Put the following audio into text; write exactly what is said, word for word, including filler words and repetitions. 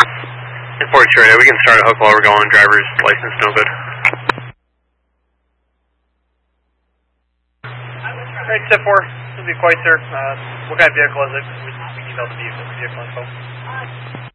Report sure, we can start a hook while we're going. Driver's license no good. Alright, step four. It'll be quiet, sir. Uh, what kind of vehicle is it? We, we need all the vehicle, vehicle info.